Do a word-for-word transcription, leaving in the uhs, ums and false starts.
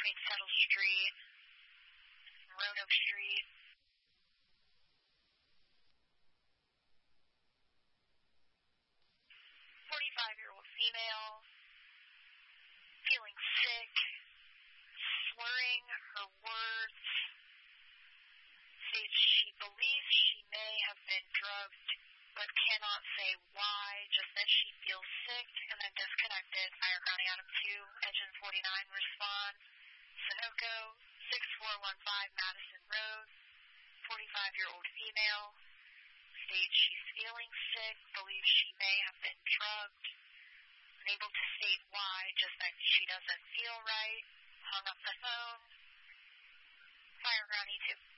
between Settle Street and Roanoke Street. forty-five-year-old female, feeling sick, slurring her words, states she believes she may have been drugged, but cannot say why, just that she feels sick, and then disconnected. Fire County Adam two, engine forty-nine, respond. Sunoco, six four one five Madison Road, forty-five-year-old female, states she's feeling sick, believes she may have been drugged, unable to state why, just that she doesn't feel right, hung up the phone. Fire County two.